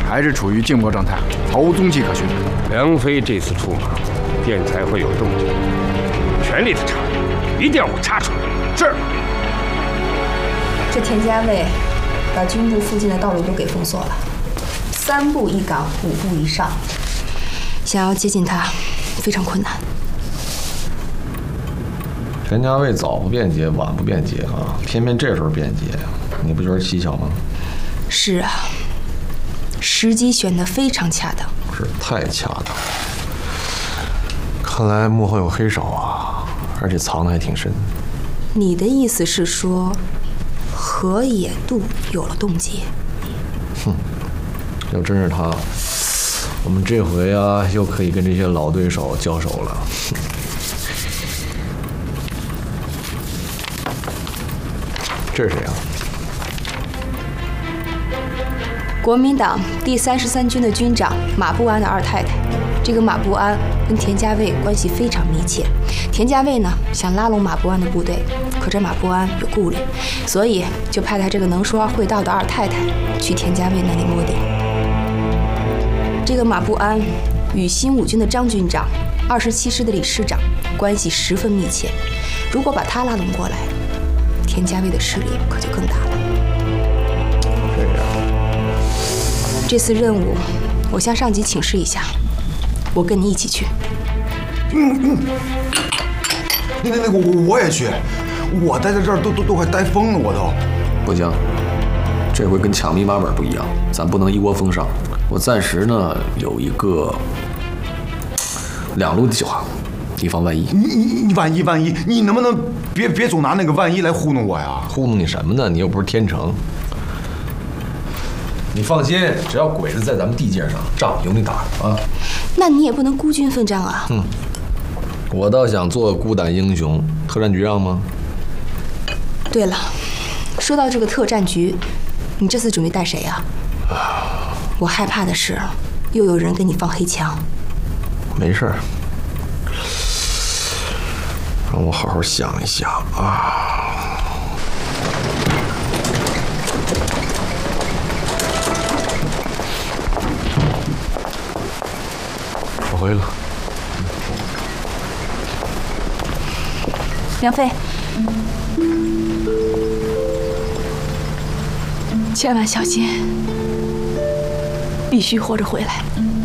还是处于静默状态，毫无踪迹可循。 梁飞这次出马，便才会有动静。全力的查，一定要我查出来。是。 这田家卫把军部附近的道路都给封锁了，3步一岗，5步一哨，想要接近他非常困难。 田家卫早不便捷，晚不便捷啊，偏偏这时候便捷，你不觉得蹊跷吗？ 是啊，时机选得非常恰当。 是太恰当。看来幕后有黑手啊，而且藏得还挺深。 你的意思是说，河野渡有了动机？ 哼，要真是他，我们这回啊又可以跟这些老对手交手了。这是谁啊？ 国民党第33军的军长马步安的二太太。这个马步安跟田家卫关系非常密切。田家卫呢想拉拢马步安的部队，可这马步安有顾虑，所以就派他这个能说会道的二太太去田家卫那里摸底。这个马步安与新五军的张军长、27师的理事长关系十分密切，如果把他拉拢过来，田家卫的势力可就更大了。 这样， 这次任务我向上级请示一下，我跟你一起去。 那个我也去，我待在这儿都快待疯了，我都。 不行，这回跟抢密码本不一样，咱不能一窝蜂上。我暂时呢有一个2路的计划，以防万一。 你万一，你能不能别总拿那个万一来糊弄我呀？ 糊弄你什么呢？你又不是天成。你放心，只要鬼子在咱们地界上，仗有你打啊。 那你也不能孤军奋战啊。 我倒想做孤胆英雄，特战局让吗？ 对了，说到这个特战局，你这次准备带谁呀？我害怕的是，又有人给你放黑枪。 没事儿，让我好好想一想啊。我回来了。 梁飞，千万小心，必须活着回来。